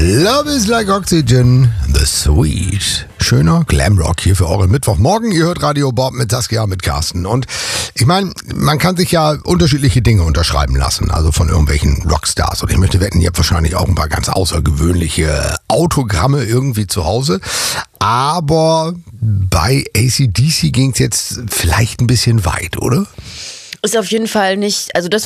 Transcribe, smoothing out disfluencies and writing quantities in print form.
Love is like oxygen, the sweet. Schöner Glamrock hier für euren Mittwochmorgen. Ihr hört Radio Bob mit Saskia, mit Carsten. Und ich meine, man kann sich ja unterschiedliche Dinge unterschreiben lassen, also von irgendwelchen Rockstars. Und ich möchte wetten, ihr habt wahrscheinlich auch ein paar ganz außergewöhnliche Autogramme irgendwie zu Hause. Aber bei AC/DC ging es jetzt vielleicht ein bisschen weit, oder? Ist auf jeden Fall nicht, also das